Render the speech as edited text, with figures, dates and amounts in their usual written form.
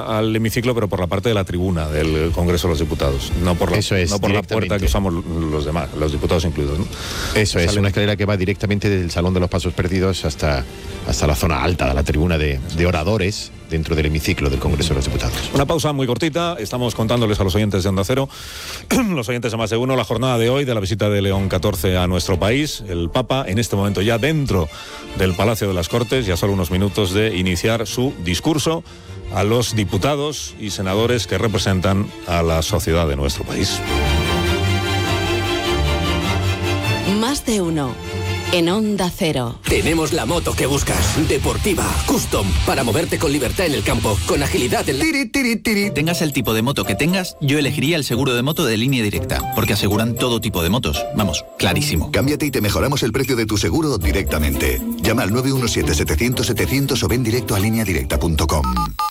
al hemiciclo, pero por la parte de la tribuna del Congreso de los Diputados, no por la puerta que usamos los demás, los diputados incluidos, ¿no? Eso es, una escalera que va directamente del Salón de los Pasos Perdidos hasta la zona alta de la tribuna de oradores dentro del hemiciclo del Congreso de los Diputados. Una pausa muy cortita, estamos contándoles a los oyentes de Onda Cero, los oyentes de Más de Uno, la jornada de hoy de la visita de León XIV a nuestro país. El Papa, en este momento ya dentro del Palacio de las Cortes, ya solo unos minutos de iniciar su discurso a los diputados y senadores que representan a la sociedad de nuestro país. Más de Uno. En Onda Cero. Tenemos la moto que buscas. Deportiva, custom, para moverte con libertad en el campo, con agilidad en la... Tengas el tipo de moto que tengas, yo elegiría el seguro de moto de Línea Directa, porque aseguran todo tipo de motos. Vamos, clarísimo. Cámbiate y te mejoramos el precio de tu seguro directamente. Llama al 917-700-700 o ven directo a lineadirecta.com.